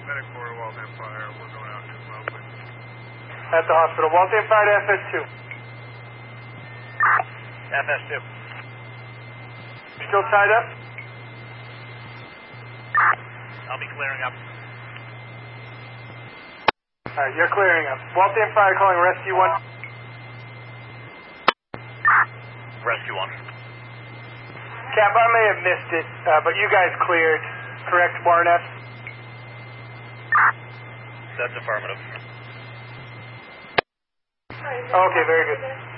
Medic 4 to Waltham Fire. We're going out as well, please. At the hospital. Waltham Fire to FS2. FS2. Still tied up? I'll be clearing up. Alright, you're clearing up. Waltham Fire calling Rescue 1. Rescue 1. Cap, I may have missed it, but you guys cleared, correct, Barnett? That's affirmative. Okay, very good.